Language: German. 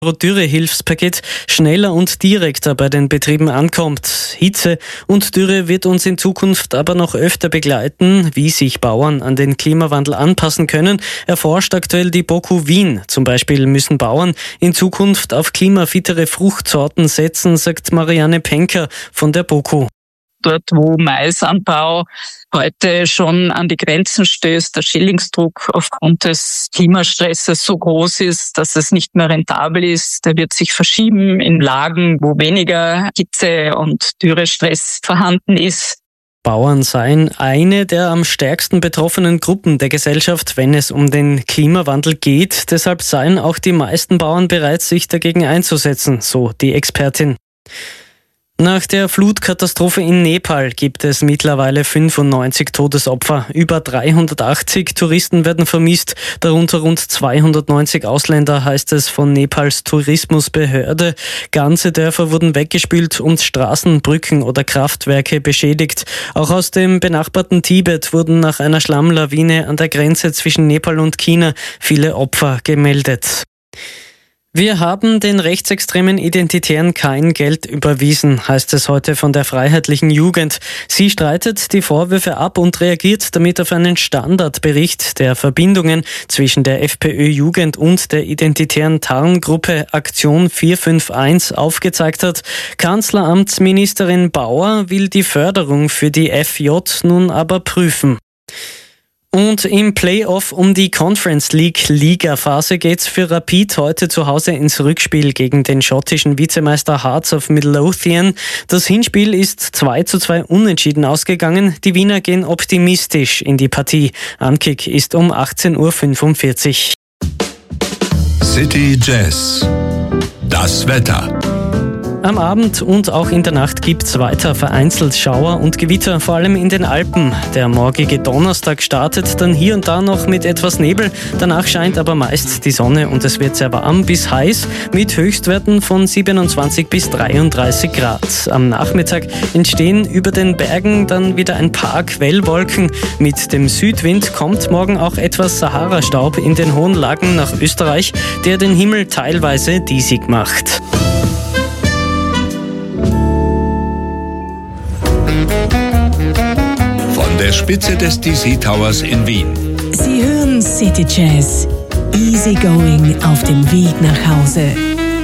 Dürrehilfspaket schneller und direkter bei den Betrieben ankommt. Hitze und Dürre wird uns in Zukunft aber noch öfter begleiten. Wie sich Bauern an den Klimawandel anpassen können, erforscht aktuell die BOKU Wien. Zum Beispiel müssen Bauern in Zukunft auf klimafittere Fruchtsorten setzen, sagt Marianne Penker von der BOKU. Dort, wo Maisanbau heute schon an die Grenzen stößt, der Schädlingsdruck aufgrund des Klimastresses so groß ist, dass es nicht mehr rentabel ist, der wird sich verschieben in Lagen, wo weniger Hitze- und Dürrestress vorhanden ist. Bauern seien eine der am stärksten betroffenen Gruppen der Gesellschaft, wenn es um den Klimawandel geht. Deshalb seien auch die meisten Bauern bereit, sich dagegen einzusetzen, so die Expertin. Nach der Flutkatastrophe in Nepal gibt es mittlerweile 95 Todesopfer. Über 380 Touristen werden vermisst, darunter rund 290 Ausländer, heißt es von Nepals Tourismusbehörde. Ganze Dörfer wurden weggespült und Straßen, Brücken oder Kraftwerke beschädigt. Auch aus dem benachbarten Tibet wurden nach einer Schlammlawine an der Grenze zwischen Nepal und China viele Opfer gemeldet. Wir haben den rechtsextremen Identitären kein Geld überwiesen, heißt es heute von der Freiheitlichen Jugend. Sie streitet die Vorwürfe ab und reagiert damit auf einen Standardbericht, der Verbindungen zwischen der FPÖ-Jugend und der identitären Tarngruppe Aktion 451 aufgezeigt hat. Kanzleramtsministerin Bauer will die Förderung für die FJ nun aber prüfen. Und im Playoff um die Conference League Ligaphase geht's für Rapid heute zu Hause ins Rückspiel gegen den schottischen Vizemeister Hearts of Midlothian. Das Hinspiel ist 2:2 unentschieden ausgegangen. Die Wiener gehen optimistisch in die Partie. Ankick ist um 18:45 Uhr. City Jazz. Das Wetter. Am Abend und auch in der Nacht gibt's weiter vereinzelt Schauer und Gewitter, vor allem in den Alpen. Der morgige Donnerstag startet dann hier und da noch mit etwas Nebel. Danach scheint aber meist die Sonne und es wird sehr warm bis heiß mit Höchstwerten von 27 bis 33 Grad. Am Nachmittag entstehen über den Bergen dann wieder ein paar Quellwolken. Mit dem Südwind kommt morgen auch etwas Sahara-Staub in den hohen Lagen nach Österreich, der den Himmel teilweise diesig macht. Von der Spitze des DC Towers in Wien. Sie hören City Jazz. Easy going auf dem Weg nach Hause.